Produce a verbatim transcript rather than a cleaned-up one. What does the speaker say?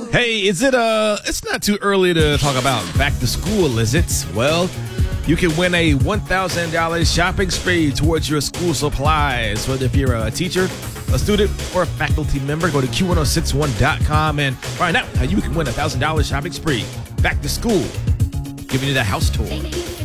Hey, is it uh it's not too early to talk about back to school, is it? Well, you can win a one thousand dollars shopping spree towards your school supplies. Whether if you're a teacher, a student, or a faculty member, go to Q ten sixty-one dot com and find out how you can win a one thousand dollars shopping spree. Back to school, giving you the house tour.